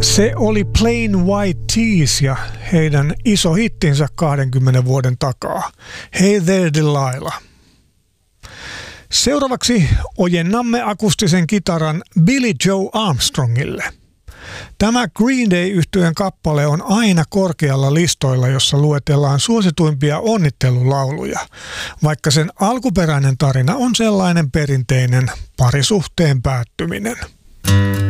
Se oli Plain White T's ja heidän iso hittinsä 20 vuoden takaa. Hey There Delilah. Seuraavaksi ojennamme akustisen kitaran Billie Joe Armstrongille. Tämä Green Day-yhtyeen kappale on aina korkealla listoilla, jossa luetellaan suosituimpia onnittelulauluja, vaikka sen alkuperäinen tarina on sellainen perinteinen parisuhteen päättyminen.